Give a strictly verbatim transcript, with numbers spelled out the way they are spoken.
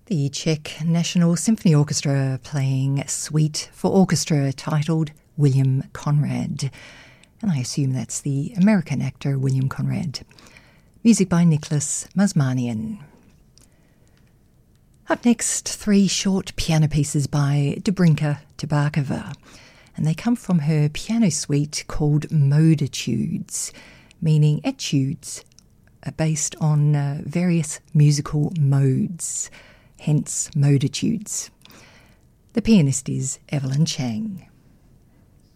The Czech National Symphony Orchestra playing Suite for Orchestra titled William Conrad. And I assume that's the American actor William Conrad. Music by Nicholas Mazmanian. Up next, three short piano pieces by Dobrinka Tabakova. And they come from her piano suite called Moditudes, meaning etudes based on uh, various musical modes. Hence, Moditudes. The pianist is Evelyn Chang.